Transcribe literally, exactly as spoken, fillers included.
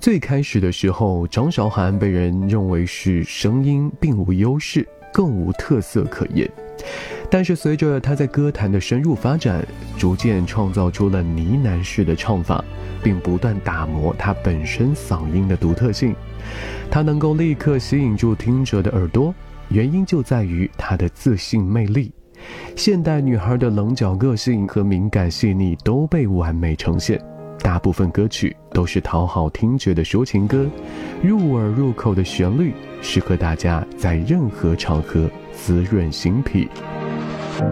最开始的时候，张韶涵被人认为是声音并无优势，更无特色可言。但是随着她在歌坛的深入发展，逐渐创造出了呢喃式的唱法，并不断打磨她本身嗓音的独特性。她能够立刻吸引住听者的耳朵，原因就在于她的自信魅力。现代女孩的棱角个性和敏感细腻都被完美呈现，大部分歌曲都是讨好听觉的抒情歌，入耳入口的旋律适合大家在任何场合滋润心脾。